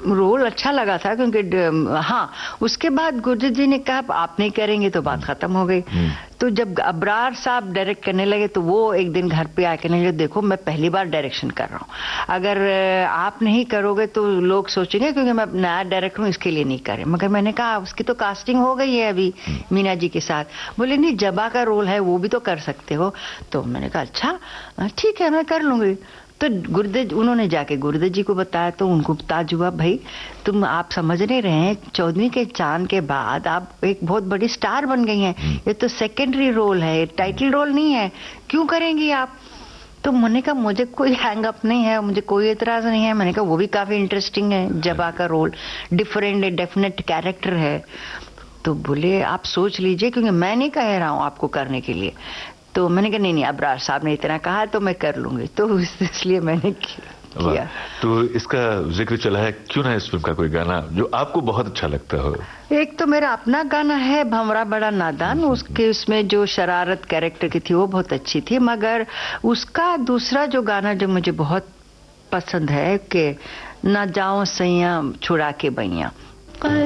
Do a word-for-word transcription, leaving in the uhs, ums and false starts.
Role अच्छा लगा था क्योंकि हाँ, उसके बाद गुरजीत जी ने कहा आप नहीं करेंगे तो बात खत्म हो गई। तो जब अबरार साहब डायरेक्ट करने लगे तो वो एक दिन घर पे आके नहीं, देखो मैं पहली बार डायरेक्शन कर रहा हूँ, अगर आप नहीं करोगे तो लोग सोचेंगे क्योंकि मैं नया डायरेक्टर हूँ इसके लिए नहीं करे। मगर मैंने कहा उसकी तो कास्टिंग हो गई है अभी मीना जी के साथ। बोले नहीं, जबा का रोल है वो भी तो कर सकते हो। तो मैंने कहा अच्छा ठीक है मैं कर लूंगी। तो गुरुदेव उन्होंने जाके गुरुदेव जी को बताया तो उनको ताजुब, भाई तुम आप समझ नहीं रहे हैं, चौदहवीं के चांद के बाद आप एक बहुत बड़ी स्टार बन गई हैं, ये तो सेकेंडरी रोल है, टाइटल रोल नहीं है, क्यों करेंगी आप। तो मैंने कहा मुझे कोई हैंग अप नहीं है, मुझे कोई एतराज नहीं है। मैंने कहा वो भी काफी इंटरेस्टिंग है, जबा का रोल डिफरेंट है, डेफिनेट कैरेक्टर है। तो बोले आप सोच लीजिए क्योंकि मैं नहीं कह रहा हूँ आपको करने के लिए। तो मैंने कहा नहीं नहीं अबरार साहब ने इतना कहा तो मैं कर लूंगी, तो इसलिए मैंने किया। तो इसका जिक्र चला है, क्यों ना इस फिल्म का कोई गाना जो आपको बहुत अच्छा लगता हो। एक तो मेरा अपना गाना है भंवरा बड़ा नादान, उसके उसमें जो शरारत कैरेक्टर की थी वो बहुत अच्छी थी। मगर उसका दूसरा जो गाना जो मुझे बहुत पसंद है कि ना जाओ सैया छुड़ा के बैया।